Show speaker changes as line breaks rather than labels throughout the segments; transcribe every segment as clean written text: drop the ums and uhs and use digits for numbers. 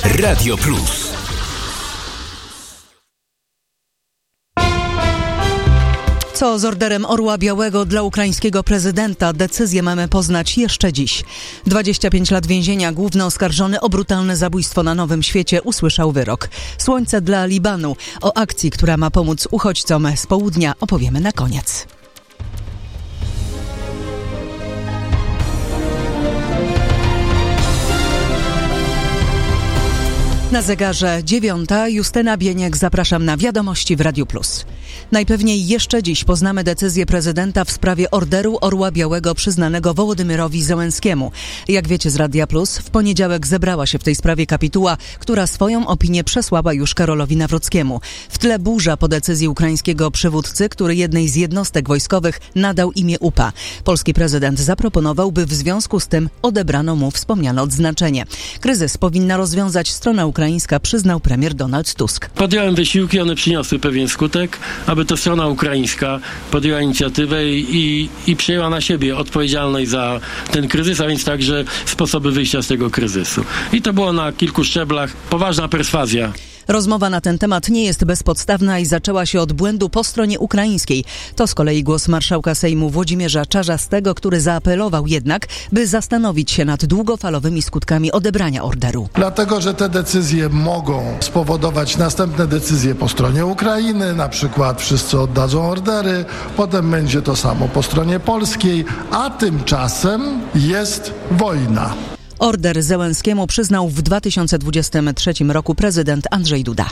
Radio Plus.
Co z orderem Orła Białego dla ukraińskiego prezydenta? Decyzję mamy poznać jeszcze dziś. 25 lat więzienia. Główny oskarżony o brutalne zabójstwo na Nowym Świecie usłyszał wyrok. Słońce dla Libanu. O akcji, która ma pomóc uchodźcom z południa, opowiemy na koniec. Na zegarze 9. Justyna Bieniek, zapraszam na Wiadomości w Radiu Plus. Najpewniej jeszcze dziś poznamy decyzję prezydenta w sprawie orderu Orła Białego przyznanego Wołodymyrowi Zełenskiemu. Jak wiecie z Radia Plus, w poniedziałek zebrała się w tej sprawie kapituła, która swoją opinię przesłała już Karolowi Nawrockiemu. W tle burza po decyzji ukraińskiego przywódcy, który jednej z jednostek wojskowych nadał imię UPA. Polski prezydent zaproponował, by w związku z tym odebrano mu wspomniane odznaczenie. Kryzys powinna rozwiązać strona ukraińska, przyznał premier Donald Tusk.
Podjąłem wysiłki, one przyniosły pewien skutek, aby to strona ukraińska podjęła inicjatywę i przyjęła na siebie odpowiedzialność za ten kryzys, a więc także sposoby wyjścia z tego kryzysu. I to było na kilku szczeblach poważna perswazja.
Rozmowa na ten temat nie jest bezpodstawna i zaczęła się od błędu po stronie ukraińskiej. To z kolei głos marszałka Sejmu Włodzimierza Czarzastego, który zaapelował jednak, by zastanowić się nad długofalowymi skutkami odebrania orderu.
Dlatego, że te decyzje mogą spowodować następne decyzje po stronie Ukrainy, na przykład wszyscy oddadzą ordery, potem będzie to samo po stronie polskiej, a tymczasem jest wojna.
Order Zełenskiemu przyznał w 2023 roku prezydent Andrzej Duda.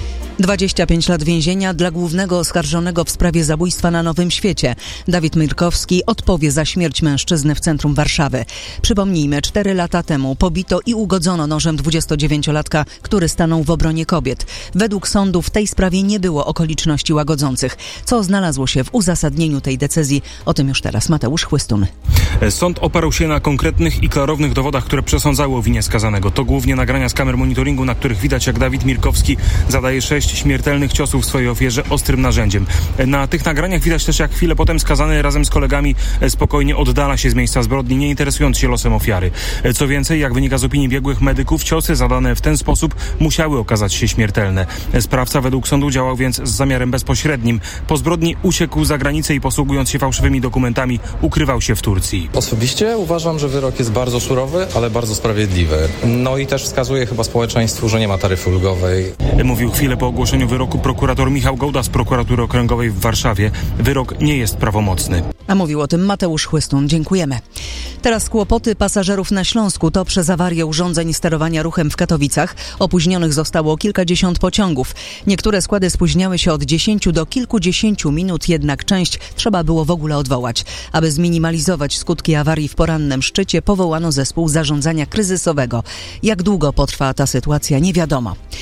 25 lat więzienia dla głównego oskarżonego w sprawie zabójstwa na Nowym Świecie. Dawid Mirkowski odpowie za śmierć mężczyzny w centrum Warszawy. Przypomnijmy, 4 lata temu pobito i ugodzono nożem 29-latka, który stanął w obronie kobiet. Według sądu w tej sprawie nie było okoliczności łagodzących. Co znalazło się w uzasadnieniu tej decyzji? O tym już teraz Mateusz Chłystun.
Sąd oparł się na konkretnych i klarownych dowodach, które przesądzały o winie skazanego. To głównie nagrania z kamer monitoringu, na których widać, jak Dawid Mirkowski zadaje 6 śmiertelnych ciosów swojej ofierze ostrym narzędziem. Na tych nagraniach widać też, jak chwilę potem skazany razem z kolegami spokojnie oddala się z miejsca zbrodni, nie interesując się losem ofiary. Co więcej, jak wynika z opinii biegłych medyków, ciosy zadane w ten sposób musiały okazać się śmiertelne. Sprawca według sądu działał więc z zamiarem bezpośrednim. Po zbrodni uciekł za granicę i posługując się fałszywymi dokumentami ukrywał się w Turcji.
Osobiście uważam, że wyrok jest bardzo surowy, ale bardzo sprawiedliwy. No i też wskazuje chyba społeczeństwu, że nie ma taryfy ulgowej.
Mówił chwilę po ogłoszeniu wyroku prokurator Michał Gołda z prokuratury okręgowej w Warszawie. Wyrok nie jest prawomocny.
A mówił o tym Mateusz Chłystun. Dziękujemy. Teraz kłopoty pasażerów na Śląsku to przez awarię urządzeń sterowania ruchem w Katowicach. Opóźnionych zostało kilkadziesiąt pociągów. Niektóre składy spóźniały się od 10 do kilkudziesięciu minut, jednak część trzeba było w ogóle odwołać. Aby zminimalizować skutki awarii w porannym szczycie, powołano zespół zarządzania kryzysowego. Jak długo potrwa ta sytuacja, nie wiadomo.